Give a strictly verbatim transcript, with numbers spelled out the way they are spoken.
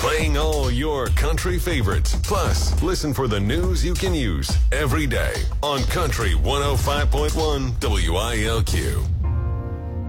Playing all your country favorites. Plus, listen for the news you can use every day on Country one oh five point one W I L Q.